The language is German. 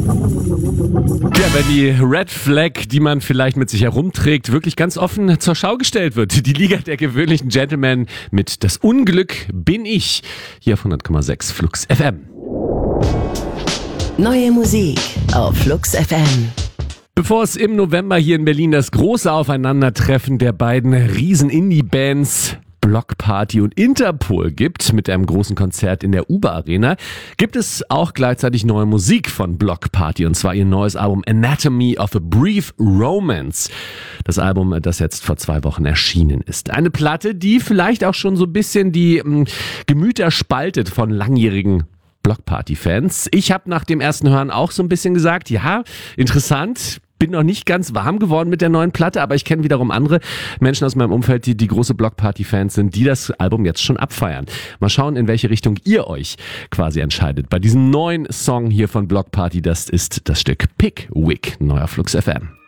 Ja, wenn die Red Flag, die man vielleicht mit sich herumträgt, wirklich ganz offen zur Schau gestellt wird. Die Liga der gewöhnlichen Gentlemen mit Das Unglück bin ich. Hier auf 100,6 Flux FM. Neue Musik auf Flux FM. Bevor es im November hier in Berlin das große Aufeinandertreffen der beiden Riesen-Indie-Bands Block Party und Interpol gibt, mit einem großen Konzert in der Uber Arena, gibt es auch gleichzeitig neue Musik von Block Party, und zwar ihr neues Album Anatomy of a Brief Romance. Das Album, das jetzt vor 2 Wochen erschienen ist. Eine Platte, die vielleicht auch schon so ein bisschen die Gemüter spaltet von langjährigen Block Party-Fans. Ich habe nach dem ersten Hören auch so ein bisschen gesagt, ja, interessant. Bin noch nicht ganz warm geworden mit der neuen Platte, aber ich kenne wiederum andere Menschen aus meinem Umfeld, die große Block Party-Fans sind, die das Album jetzt schon abfeiern. Mal schauen, in welche Richtung ihr euch quasi entscheidet. Bei diesem neuen Song hier von Block Party, das ist das Stück Pickwick, neuer Flux FM.